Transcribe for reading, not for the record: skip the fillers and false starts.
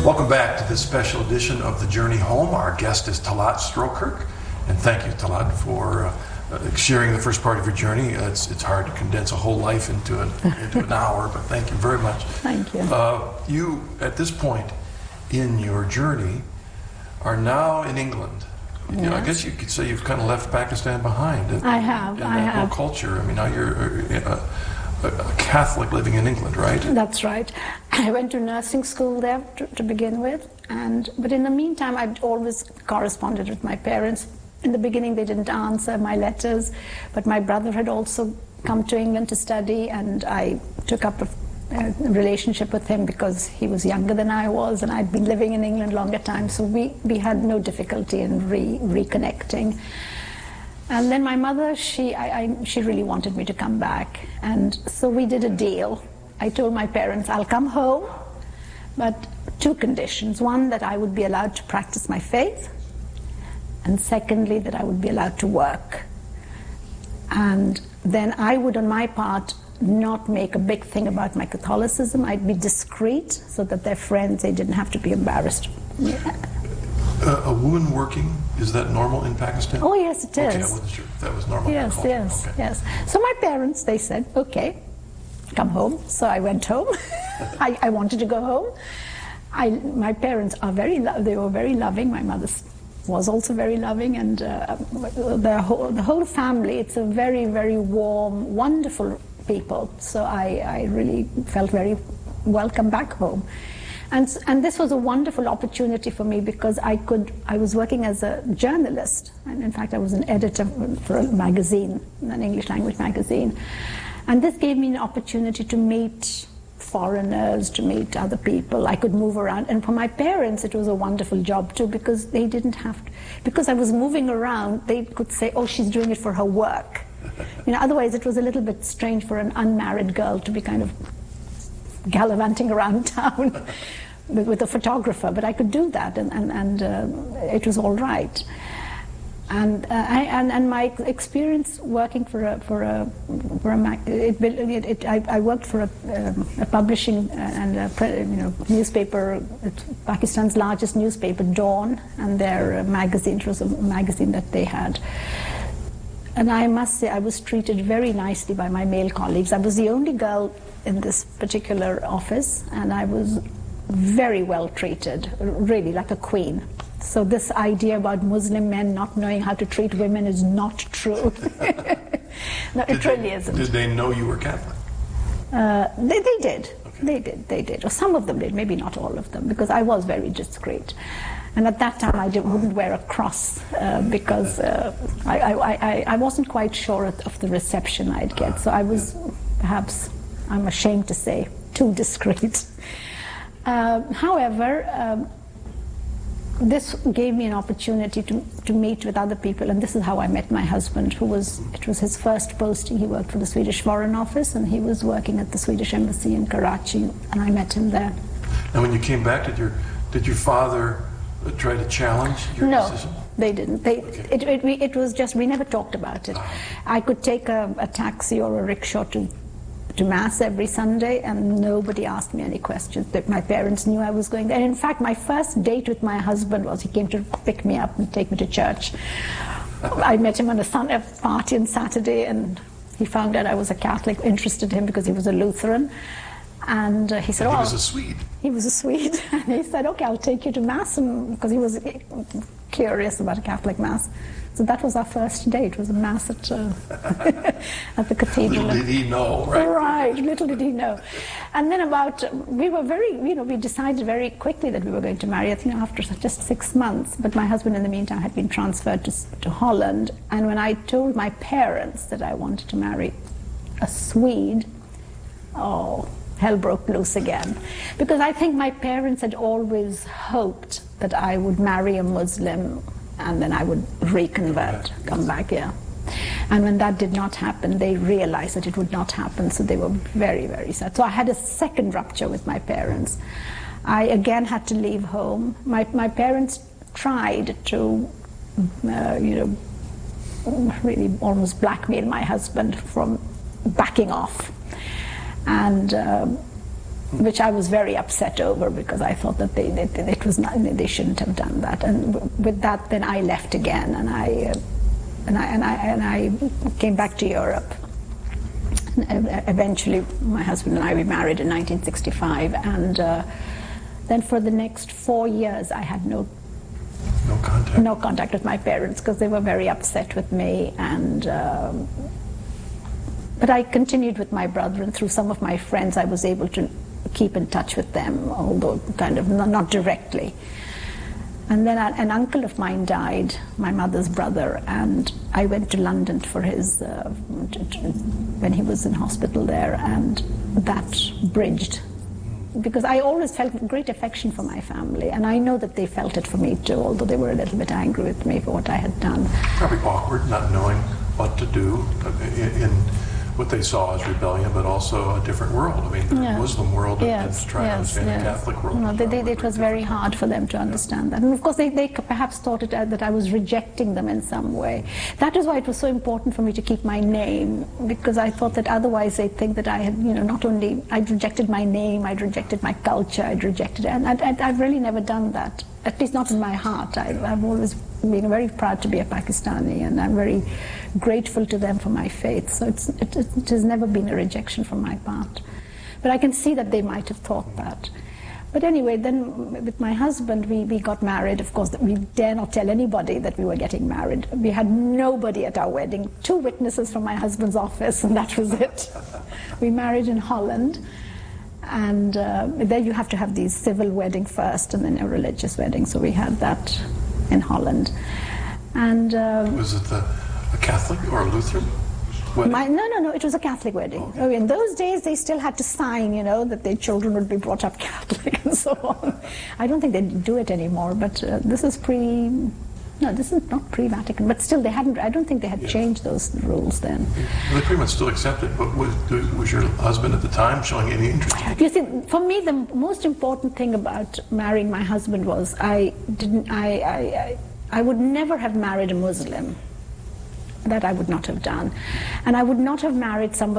Welcome back to this special edition of The Journey Home. Our guest is Talat Strokirk, and thank you, Talat, for sharing the first part of your journey. It's hard to condense a whole life into an hour, but thank you very much. Thank you. You, at this point in your journey, are now in England. Yes. You know, I guess you could say you've kind of left Pakistan behind. I have. Whole culture. I mean, now you're a Catholic living in England, right? That's right. I went to nursing school there to begin with, but in the meantime, I'd always corresponded with my parents. In the beginning, they didn't answer my letters, but my brother had also come to England to study, and I took up a relationship with him because he was younger than I was, and I'd been living in England longer time, so we had no difficulty in reconnecting. And then my mother, she really wanted me to come back, and so we did a deal. I told my parents, I'll come home, but two conditions. One, that I would be allowed to practice my faith, and secondly, that I would be allowed to work. And then I would, on my part, not make a big thing about my Catholicism. I'd be discreet so that their friends, they didn't have to be embarrassed. Yeah. A woman working, is that normal in Pakistan? Oh yes, it is. Okay, I wasn't sure if that was normal. Yes, yes, okay. Yes. So my parents, they said, okay, come home. So I went home. I wanted to go home. My parents are they were very loving. My mother was also very loving, and the whole family, it's a very, very warm, wonderful people. So I really felt very welcome back home. And this was a wonderful opportunity for me because I was working as a journalist, and in fact I was an editor for a magazine, an English language magazine. And this gave me an opportunity to meet foreigners, to meet other people. I could move around, and for my parents it was a wonderful job too, because they didn't have to, because I was moving around, they could say, oh, she's doing it for her work. You know, otherwise it was a little bit strange for an unmarried girl to be kind of gallivanting around town with a photographer, but I could do that, and it was all right. And my experience working I worked for a publishing and a newspaper, Pakistan's largest newspaper, Dawn, and their magazine. It was a magazine that they had. And I must say, I was treated very nicely by my male colleagues. I was the only girl in this particular office, and I was very well treated, really like a queen. So this idea about Muslim men not knowing how to treat women is not true. No, it really isn't. Did they know you were Catholic? They did. Okay. They did. Or some of them did, maybe not all of them, because I was very discreet. And at that time I wouldn't wear a cross because I wasn't quite sure of the reception I'd get. So I was, perhaps, I'm ashamed to say, too discreet. However, this gave me an opportunity to meet with other people, and this is how I met my husband, it was his first posting. He worked for the Swedish Foreign Office, and he was working at the Swedish Embassy in Karachi, and I met him there. And when you came back, did your father try to challenge your decision? No, they didn't. It was just, we never talked about it. I could take a taxi or a rickshaw to Mass every Sunday, and nobody asked me any questions. That my parents knew I was going there. And in fact, my first date with my husband was he came to pick me up and take me to church. I met him on a party on Saturday, and he found out I was a Catholic, interested him because he was a Lutheran. And he said, he was a Swede. He was a Swede. And he said, okay, I'll take you to Mass, because he was curious about a Catholic Mass. So that was our first date. It was a Mass at the cathedral. Little did he know, right? Right, little did he know. And then we decided very quickly that we were going to marry, I think after just 6 months. But my husband in the meantime had been transferred to Holland. And when I told my parents that I wanted to marry a Swede, oh, hell broke loose again. Because I think my parents had always hoped that I would marry a Muslim and then I would reconvert, come back here. And when that did not happen, they realized that it would not happen, so they were very, very sad. So I had a second rupture with my parents. I again had to leave home. My parents tried to, really almost blackmail my husband from backing off. And which I was very upset over because I thought that they shouldn't have done that. And with that, then I left again, and I came back to Europe. Eventually, my husband and I, we married in 1965, and then for the next 4 years, I had no contact with my parents because they were very upset with me, and but I continued with my brother, and through some of my friends, I was able to keep in touch with them, although kind of not directly. And then an uncle of mine died, my mother's brother, and I went to London for his, when he was in hospital there, and that bridged. Because I always felt great affection for my family, and I know that they felt it for me too, although they were a little bit angry with me for what I had done. Probably awkward not knowing what to do in what they saw as rebellion, but also a different world. I mean, the Muslim world and trying to understand the Catholic world. No, it was very hard for them to understand that. And of course, they perhaps thought that I was rejecting them in some way. That is why it was so important for me to keep my name, because I thought that otherwise they'd think that I had, not only I'd rejected my name, I'd rejected my culture, I'd rejected it. And I've really never done that, at least not in my heart. I've always been very proud to be a Pakistani, and I'm very grateful to them for my faith. So it has never been a rejection from my part. But I can see that they might have thought that. But anyway, then with my husband, we got married. Of course, we dare not tell anybody that we were getting married. We had nobody at our wedding, 2 witnesses from my husband's office, and that was it. We married in Holland. And there you have to have these civil wedding first and then a religious wedding. So we had that in Holland. And was it a Catholic or a Lutheran wedding? No, it was a Catholic wedding. Okay. Oh, in those days, they still had to sign, that their children would be brought up Catholic and so on. I don't think they do it anymore, but this is this is not pre-Vatican, but still I don't think they had changed those rules then. Well, they pretty much still accept it, but was your husband at the time showing any interest? You see, for me, the most important thing about marrying my husband was I would never have married a Muslim. That I would not have done. And I would not have married somebody